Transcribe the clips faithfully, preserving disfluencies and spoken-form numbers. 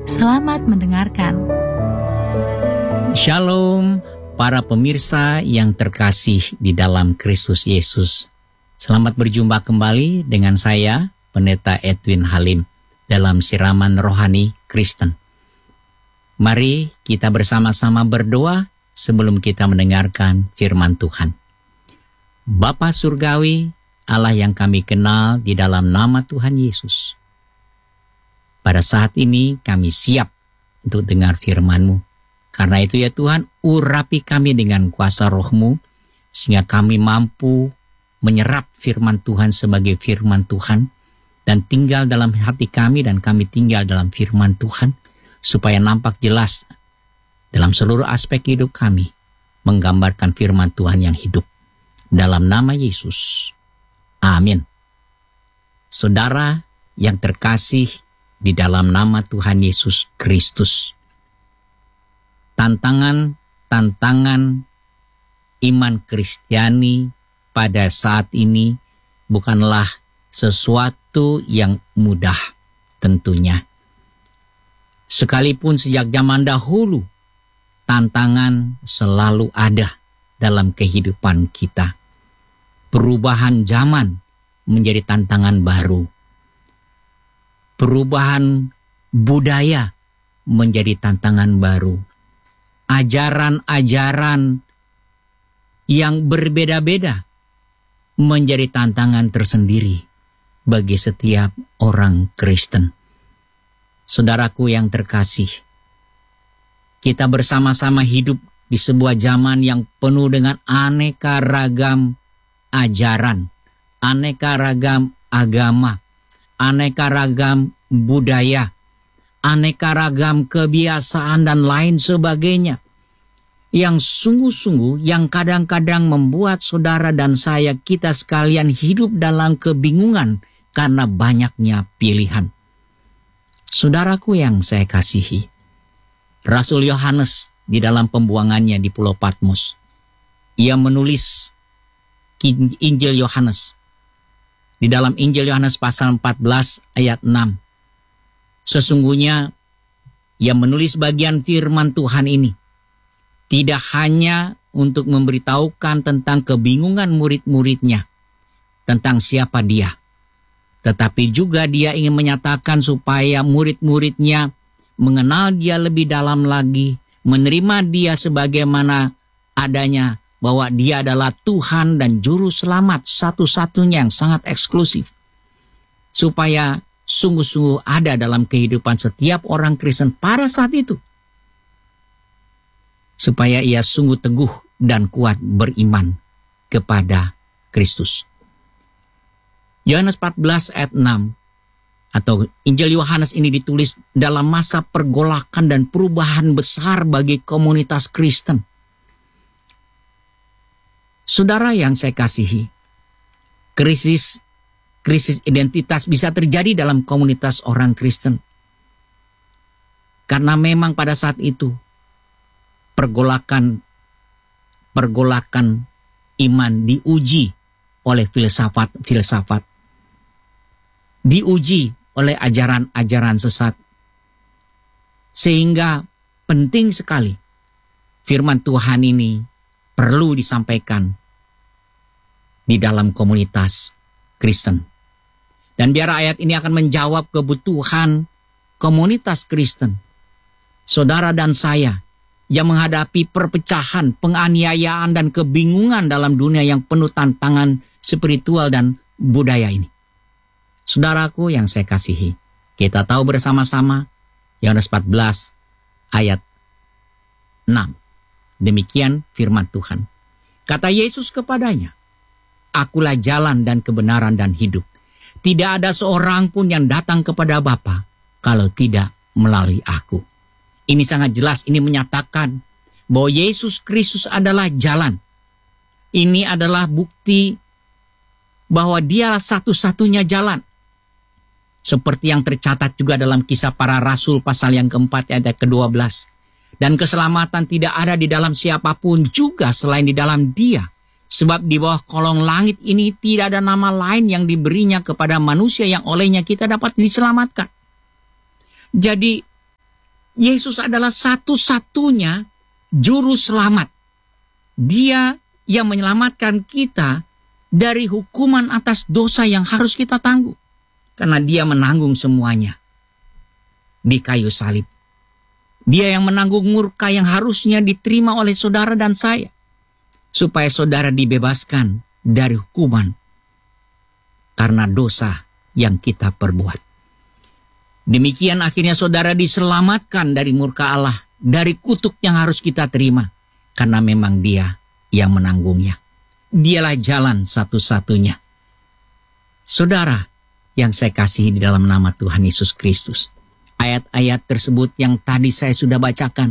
Selamat mendengarkan. Shalom para pemirsa yang terkasih di dalam Kristus Yesus. Selamat berjumpa kembali dengan saya, Pendeta Edwin Halim, dalam siraman rohani Kristen. Mari kita bersama-sama berdoa sebelum kita mendengarkan firman Tuhan. Bapa Surgawi, Allah yang kami kenal di dalam nama Tuhan Yesus. Pada saat ini kami siap untuk dengar firman-Mu. Karena itu ya Tuhan, urapi kami dengan kuasa Roh-Mu, sehingga kami mampu menyerap firman Tuhan sebagai firman Tuhan, dan tinggal dalam hati kami dan kami tinggal dalam firman Tuhan, supaya nampak jelas dalam seluruh aspek hidup kami, menggambarkan firman Tuhan yang hidup. Dalam nama Yesus. Amin. Saudara yang terkasih di dalam nama Tuhan Yesus Kristus. Tantangan-tantangan iman Kristiani pada saat ini bukanlah sesuatu yang mudah tentunya. Sekalipun sejak zaman dahulu, tantangan selalu ada dalam kehidupan kita. Perubahan zaman menjadi tantangan baru. Perubahan budaya menjadi tantangan baru. Ajaran-ajaran yang berbeda-beda menjadi tantangan tersendiri bagi setiap orang Kristen. Saudaraku yang terkasih, kita bersama-sama hidup di sebuah zaman yang penuh dengan aneka ragam ajaran, aneka ragam agama, aneka ragam budaya, aneka ragam kebiasaan dan lain sebagainya, yang sungguh-sungguh yang kadang-kadang membuat saudara dan saya kita sekalian hidup dalam kebingungan karena banyaknya pilihan. Saudaraku yang saya kasihi, Rasul Yohanes di dalam pembuangannya di Pulau Patmos, ia menulis Injil Yohanes. Di dalam Injil Yohanes pasal empat belas ayat enam. Sesungguhnya ia menulis bagian firman Tuhan ini tidak hanya untuk memberitahukan tentang kebingungan murid-muridnya tentang siapa dia, tetapi juga dia ingin menyatakan supaya murid-muridnya mengenal dia lebih dalam lagi, menerima dia sebagaimana adanya, bahwa dia adalah Tuhan dan Juru Selamat satu-satunya yang sangat eksklusif. Supaya sungguh-sungguh ada dalam kehidupan setiap orang Kristen pada saat itu. Supaya ia sungguh teguh dan kuat beriman kepada Kristus. Yohanes empat belas ayat enam atau Injil Yohanes ini ditulis dalam masa pergolakan dan perubahan besar bagi komunitas Kristen. Saudara yang saya kasihi, krisis krisis identitas bisa terjadi dalam komunitas orang Kristen. Karena memang pada saat itu pergolakan pergolakan iman diuji oleh filsafat-filsafat. Diuji oleh ajaran-ajaran sesat. Sehingga penting sekali firman Tuhan ini perlu disampaikan di dalam komunitas Kristen. Dan biar ayat ini akan menjawab kebutuhan komunitas Kristen, saudara dan saya, yang menghadapi perpecahan, penganiayaan, dan kebingungan dalam dunia yang penuh tantangan spiritual dan budaya ini. Saudaraku yang saya kasihi, kita tahu bersama-sama Yohanes empat belas ayat enam. Demikian firman Tuhan. Kata Yesus kepadanya, "Akulah jalan dan kebenaran dan hidup. Tidak ada seorang pun yang datang kepada Bapa kalau tidak melalui aku." Ini sangat jelas, ini menyatakan bahwa Yesus Kristus adalah jalan. Ini adalah bukti bahwa Dia satu-satunya jalan. Seperti yang tercatat juga dalam Kisah Para Rasul pasal yang keempat ayat kedua belas. Dan keselamatan tidak ada di dalam siapapun juga selain di dalam Dia. Sebab di bawah kolong langit ini tidak ada nama lain yang diberinya kepada manusia yang olehnya kita dapat diselamatkan. Jadi Yesus adalah satu-satunya juru selamat. Dia yang menyelamatkan kita dari hukuman atas dosa yang harus kita tanggung. Karena dia menanggung semuanya di kayu salib. Dia yang menanggung murka yang harusnya diterima oleh saudara dan saya. Supaya saudara dibebaskan dari hukuman karena dosa yang kita perbuat. Demikian akhirnya saudara diselamatkan dari murka Allah, dari kutuk yang harus kita terima, karena memang Dia yang menanggungnya. Dialah jalan satu-satunya. Saudara yang saya kasihi di dalam nama Tuhan Yesus Kristus, ayat-ayat tersebut yang tadi saya sudah bacakan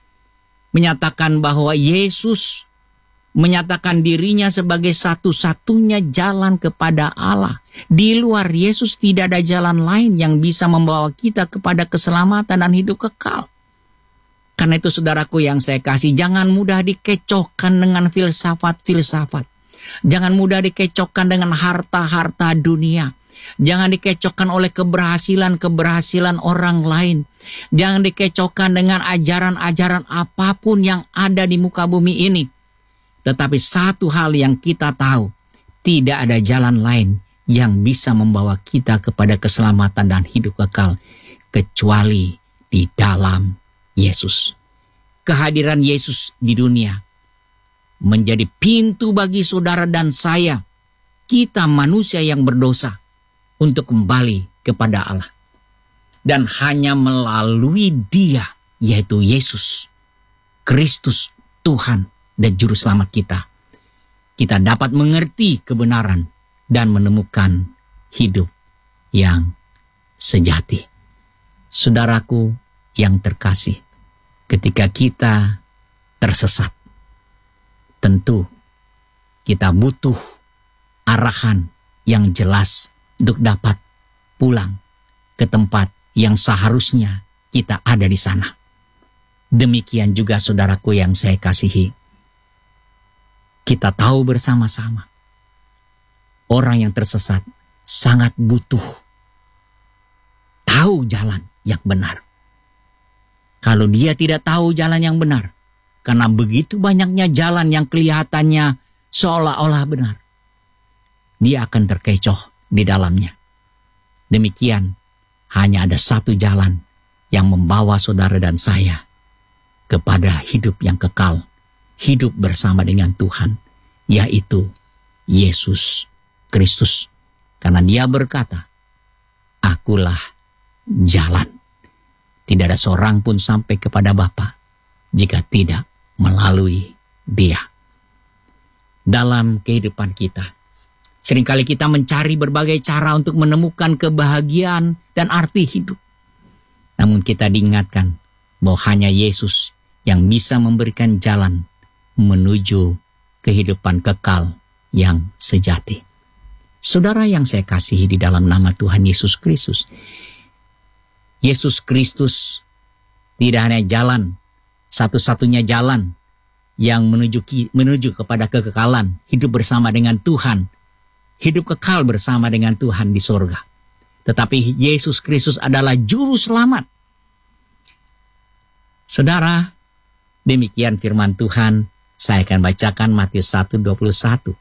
menyatakan bahwa Yesus menyatakan dirinya sebagai satu-satunya jalan kepada Allah. Di luar Yesus tidak ada jalan lain yang bisa membawa kita kepada keselamatan dan hidup kekal. Karena itu saudaraku yang saya kasih, jangan mudah dikecohkan dengan filsafat-filsafat. Jangan mudah dikecohkan dengan harta-harta dunia. Jangan dikecohkan oleh keberhasilan-keberhasilan orang lain. Jangan dikecohkan dengan ajaran-ajaran apapun yang ada di muka bumi ini. Tetapi satu hal yang kita tahu, tidak ada jalan lain yang bisa membawa kita kepada keselamatan dan hidup kekal kecuali di dalam Yesus. Kehadiran Yesus di dunia menjadi pintu bagi saudara dan saya, kita manusia yang berdosa, untuk kembali kepada Allah. Dan hanya melalui Dia, yaitu Yesus Kristus, Tuhan dan Juru Selamat kita, kita dapat mengerti kebenaran dan menemukan hidup yang sejati. Saudaraku yang terkasih, ketika kita tersesat, tentu kita butuh arahan yang jelas untuk dapat pulang ke tempat yang seharusnya kita ada di sana. Demikian juga saudaraku yang saya kasihi, kita tahu bersama-sama, orang yang tersesat sangat butuh tahu jalan yang benar. Kalau dia tidak tahu jalan yang benar, karena begitu banyaknya jalan yang kelihatannya seolah-olah benar, dia akan terkecoh di dalamnya. Demikian, hanya ada satu jalan yang membawa saudara dan saya kepada hidup yang kekal, hidup bersama dengan Tuhan, yaitu Yesus Kristus. Karena Dia berkata, "Akulah jalan. Tidak ada seorang pun sampai kepada Bapa jika tidak melalui Dia." Dalam kehidupan kita, seringkali kita mencari berbagai cara untuk menemukan kebahagiaan dan arti hidup. Namun kita diingatkan bahwa hanya Yesus yang bisa memberikan jalan menuju kehidupan kekal yang sejati. Saudara yang saya kasihi di dalam nama Tuhan Yesus Kristus, Yesus Kristus tidak hanya jalan, satu-satunya jalan yang menuju menuju kepada kekekalan, hidup bersama dengan Tuhan, hidup kekal bersama dengan Tuhan di sorga. Tetapi Yesus Kristus adalah juru selamat. Saudara, demikian firman Tuhan. Saya akan bacakan Matius satu dua puluh satu.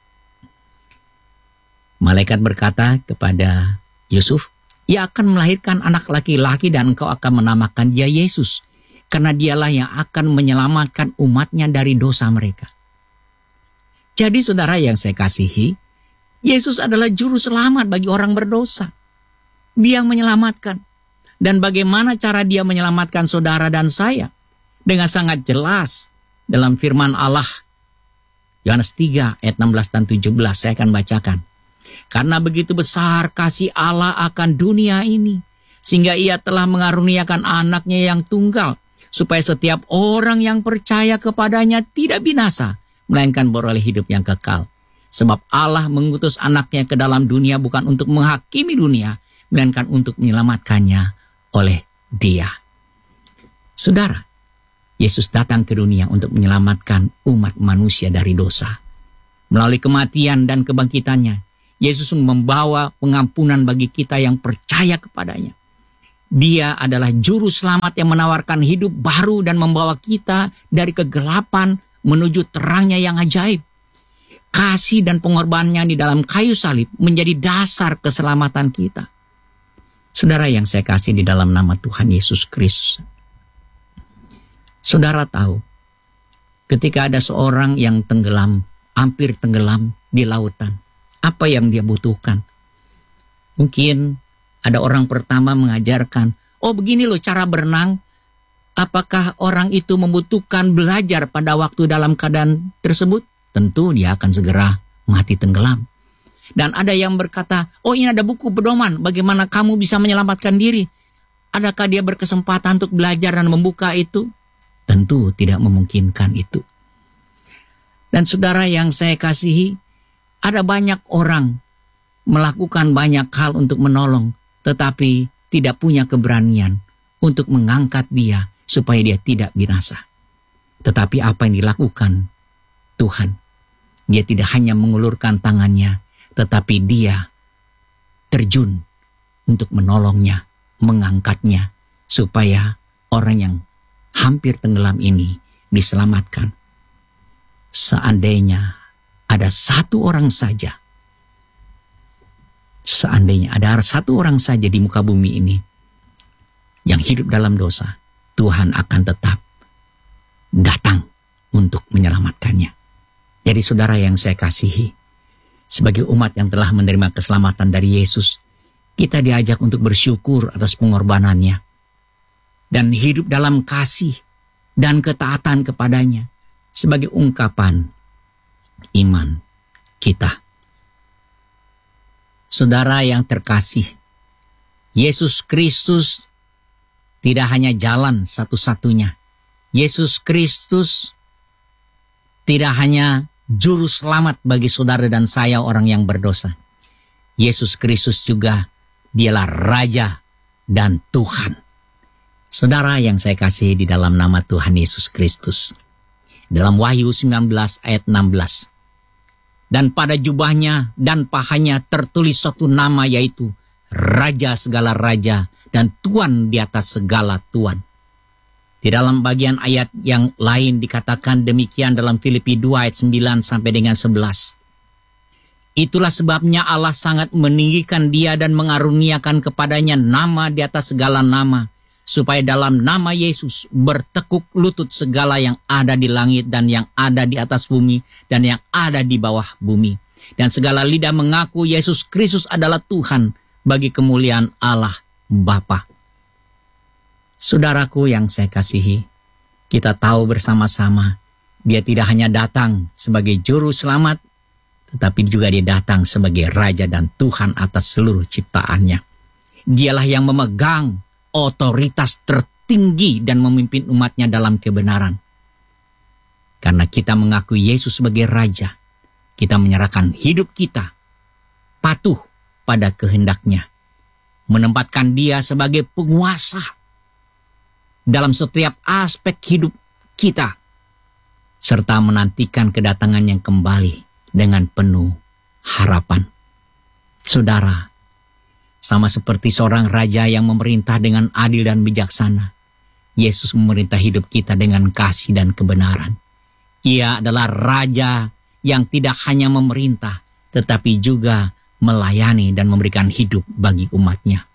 Malaikat berkata kepada Yusuf, "Ia akan melahirkan anak laki-laki dan engkau akan menamakan dia Yesus, karena dialah yang akan menyelamatkan umatnya dari dosa mereka." Jadi saudara yang saya kasihi, Yesus adalah juru selamat bagi orang berdosa. Dia menyelamatkan. Dan bagaimana cara Dia menyelamatkan saudara dan saya? Dengan sangat jelas dalam firman Allah. Yohanes tiga ayat enam belas dan tujuh belas saya akan bacakan. "Karena begitu besar kasih Allah akan dunia ini, sehingga Ia telah mengaruniakan anaknya yang tunggal, supaya setiap orang yang percaya kepadanya tidak binasa, melainkan beroleh hidup yang kekal. Sebab Allah mengutus anaknya ke dalam dunia bukan untuk menghakimi dunia, melainkan untuk menyelamatkannya oleh Dia." Saudara, Yesus datang ke dunia untuk menyelamatkan umat manusia dari dosa. Melalui kematian dan kebangkitannya, Yesus membawa pengampunan bagi kita yang percaya kepadanya. Dia adalah juru selamat yang menawarkan hidup baru dan membawa kita dari kegelapan menuju terangnya yang ajaib. Kasih dan pengorbanannya di dalam kayu salib menjadi dasar keselamatan kita. Saudara yang saya kasih di dalam nama Tuhan Yesus Kristus. Saudara tahu, ketika ada seorang yang tenggelam, hampir tenggelam di lautan, apa yang dia butuhkan? Mungkin ada orang pertama mengajarkan, oh begini loh cara berenang. Apakah orang itu membutuhkan belajar pada waktu dalam keadaan tersebut? Tentu dia akan segera mati tenggelam. Dan ada yang berkata, oh ini ada buku pedoman bagaimana kamu bisa menyelamatkan diri. Adakah dia berkesempatan untuk belajar dan membuka itu? Tentu tidak memungkinkan itu. Dan saudara yang saya kasihi, ada banyak orang melakukan banyak hal untuk menolong, tetapi tidak punya keberanian untuk mengangkat dia supaya dia tidak binasa. Tetapi apa yang dilakukan Tuhan? Dia tidak hanya mengulurkan tangannya, tetapi dia terjun untuk menolongnya, mengangkatnya, supaya orang yang hampir tenggelam ini diselamatkan. Seandainya ada satu orang saja, seandainya ada satu orang saja di muka bumi ini yang hidup dalam dosa, Tuhan akan tetap datang untuk menyelamatkannya. Jadi saudara yang saya kasihi, sebagai umat yang telah menerima keselamatan dari Yesus, kita diajak untuk bersyukur atas pengorbanannya dan hidup dalam kasih dan ketaatan kepadanya sebagai ungkapan iman kita. Saudara yang terkasih, Yesus Kristus tidak hanya jalan satu-satunya. Yesus Kristus tidak hanya juru selamat bagi saudara dan saya orang yang berdosa. Yesus Kristus juga dialah Raja dan Tuhan. Saudara yang saya kasih di dalam nama Tuhan Yesus Kristus. Dalam Wahyu sembilan belas ayat enam belas. Dan pada jubahnya dan pahanya tertulis suatu nama, yaitu Raja segala raja dan Tuan di atas segala tuan. Di dalam bagian ayat yang lain dikatakan demikian dalam Filipi dua ayat sembilan sampai dengan sebelas. Itulah sebabnya Allah sangat meninggikan dia dan mengaruniakan kepadanya nama di atas segala nama, supaya dalam nama Yesus bertekuk lutut segala yang ada di langit dan yang ada di atas bumi dan yang ada di bawah bumi. Dan segala lidah mengaku Yesus Kristus adalah Tuhan bagi kemuliaan Allah Bapa. Saudaraku yang saya kasihi, kita tahu bersama-sama dia tidak hanya datang sebagai juru selamat, tetapi juga dia datang sebagai Raja dan Tuhan atas seluruh ciptaannya. Dialah yang memegang otoritas tertinggi dan memimpin umatnya dalam kebenaran. Karena kita mengakui Yesus sebagai Raja, kita menyerahkan hidup kita patuh pada kehendaknya, menempatkan dia sebagai penguasa dalam setiap aspek hidup kita, serta menantikan kedatangan yang kembali dengan penuh harapan. Saudara, sama seperti seorang raja yang memerintah dengan adil dan bijaksana, Yesus memerintah hidup kita dengan kasih dan kebenaran. Ia adalah Raja yang tidak hanya memerintah, tetapi juga melayani dan memberikan hidup bagi umatnya.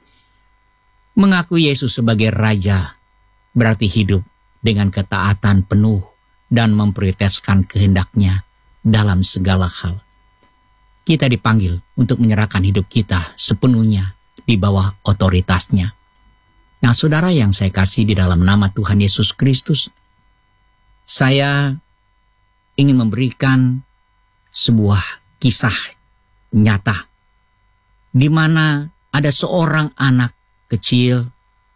Mengakui Yesus sebagai Raja berarti hidup dengan ketaatan penuh dan memprioritaskan kehendaknya dalam segala hal. Kita dipanggil untuk menyerahkan hidup kita sepenuhnya di bawah otoritasnya. Nah, saudara yang saya kasih di dalam nama Tuhan Yesus Kristus, saya ingin memberikan sebuah kisah nyata di mana ada seorang anak kecil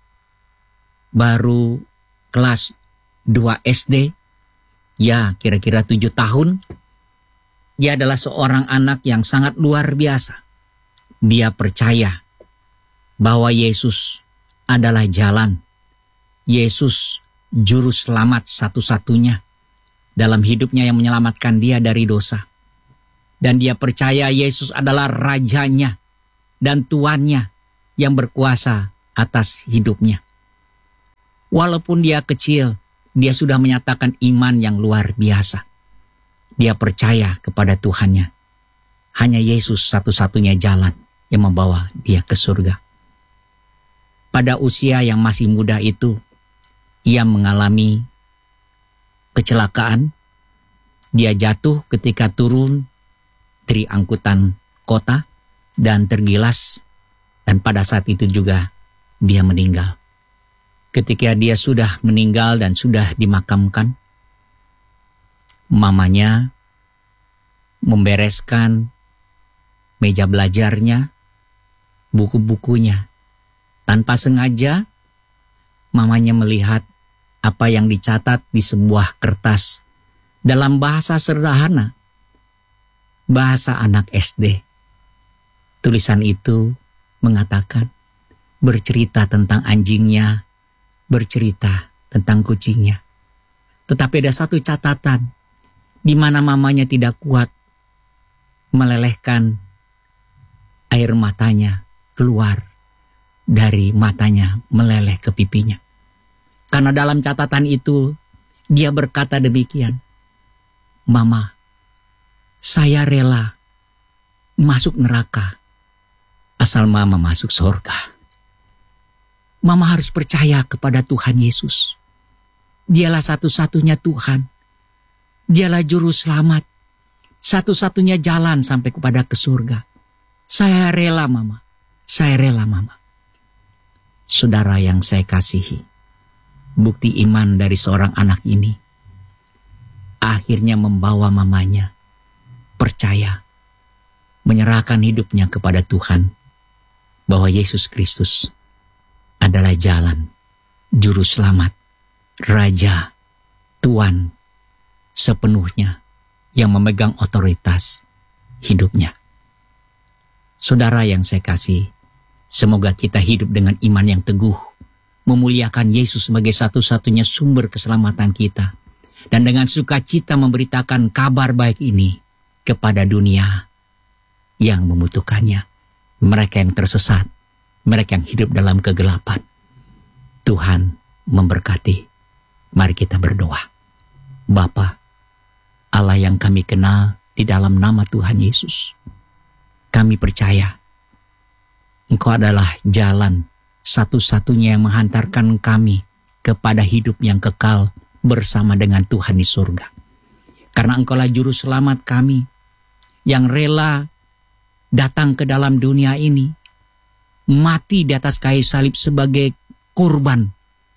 baru kelas dua S D, ya kira-kira tujuh tahun. Dia adalah seorang anak yang sangat luar biasa. Dia percaya bahwa Yesus adalah jalan. Yesus juru selamat satu-satunya dalam hidupnya yang menyelamatkan dia dari dosa. Dan dia percaya Yesus adalah rajanya dan tuannya yang berkuasa atas hidupnya. Walaupun dia kecil, dia sudah menyatakan iman yang luar biasa. Dia percaya kepada Tuhannya. Hanya Yesus satu-satunya jalan yang membawa dia ke surga. Pada usia yang masih muda itu, ia mengalami kecelakaan. Dia jatuh ketika turun dari angkutan kota dan tergilas. Dan pada saat itu juga dia meninggal. Ketika dia sudah meninggal dan sudah dimakamkan, mamanya membereskan meja belajarnya, buku-bukunya. Tanpa sengaja, mamanya melihat apa yang dicatat di sebuah kertas dalam bahasa sederhana, bahasa anak S D. Tulisan itu mengatakan, bercerita tentang anjingnya, bercerita tentang kucingnya. Tetapi ada satu catatan, di mana mamanya tidak kuat melelehkan air matanya keluar dari matanya meleleh ke pipinya. Karena dalam catatan itu dia berkata demikian, Mama, saya rela masuk neraka asal Mama masuk surga. Mama harus percaya kepada Tuhan Yesus. Dialah satu-satunya Tuhan. Dialah juru selamat. Satu-satunya jalan sampai kepada ke surga. Saya rela Mama. Saya rela Mama. Saudara yang saya kasihi, bukti iman dari seorang anak ini akhirnya membawa mamanya percaya, menyerahkan hidupnya kepada Tuhan, bahwa Yesus Kristus adalah jalan, juru selamat, Raja, Tuan, sepenuhnya yang memegang otoritas hidupnya. Saudara yang saya kasih, semoga kita hidup dengan iman yang teguh, memuliakan Yesus sebagai satu-satunya sumber keselamatan kita, dan dengan sukacita memberitakan kabar baik ini kepada dunia yang membutuhkannya, mereka yang tersesat, mereka yang hidup dalam kegelapan. Tuhan memberkati. Mari kita berdoa. Bapa, Allah yang kami kenal di dalam nama Tuhan Yesus, kami percaya Engkau adalah jalan satu-satunya yang menghantarkan kami kepada hidup yang kekal bersama dengan Tuhan di surga. Karena Engkaulah juru selamat kami yang rela datang ke dalam dunia ini, mati di atas kayu salib sebagai kurban,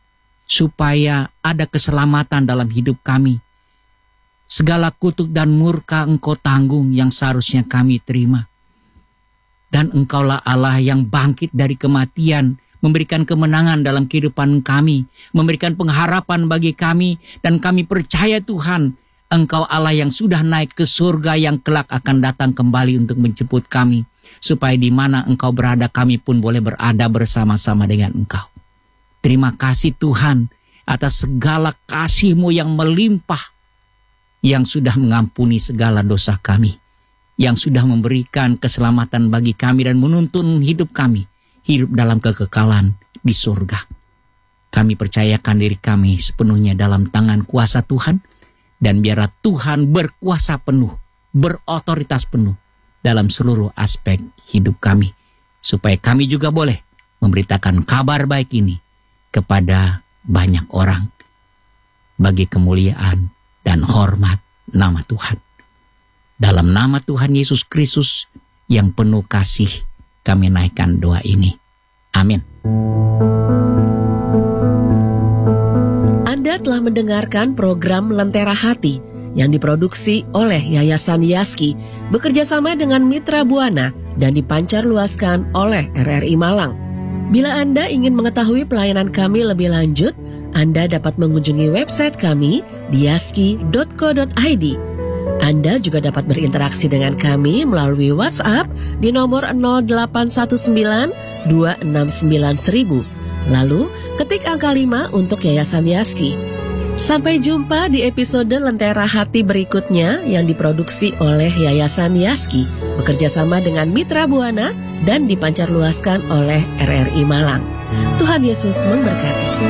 supaya ada keselamatan dalam hidup kami. Segala kutuk dan murka Engkau tanggung yang seharusnya kami terima. Dan Engkaulah Allah yang bangkit dari kematian, memberikan kemenangan dalam kehidupan kami, memberikan pengharapan bagi kami, dan kami percaya Tuhan, Engkau Allah yang sudah naik ke surga yang kelak akan datang kembali untuk menjemput kami, supaya di mana Engkau berada kami pun boleh berada bersama-sama dengan Engkau. Terima kasih Tuhan atas segala kasih-Mu yang melimpah, yang sudah mengampuni segala dosa kami, yang sudah memberikan keselamatan bagi kami dan menuntun hidup kami, hidup dalam kekekalan di surga. Kami percayakan diri kami sepenuhnya dalam tangan kuasa Tuhan, dan biarlah Tuhan berkuasa penuh, berotoritas penuh dalam seluruh aspek hidup kami, supaya kami juga boleh memberitakan kabar baik ini kepada banyak orang, bagi kemuliaan dan hormat nama Tuhan. Dalam nama Tuhan Yesus Kristus yang penuh kasih, kami naikkan doa ini. Amin. Anda telah mendengarkan program Lentera Hati yang diproduksi oleh Yayasan Yaski bekerjasama dengan Mitra Buana dan dipancarluaskan oleh R R I Malang. Bila Anda ingin mengetahui pelayanan kami lebih lanjut, Anda dapat mengunjungi website kami di yaski dot co dot i d. Anda juga dapat berinteraksi dengan kami melalui WhatsApp di nomor nol delapan satu sembilan dua enam sembilan seribu. Lalu ketik angka lima untuk Yayasan Yaski. Sampai jumpa di episode Lentera Hati berikutnya yang diproduksi oleh Yayasan Yaski bekerjasama dengan Mitra Buana dan dipancarluaskan oleh R R I Malang. Tuhan Yesus memberkati.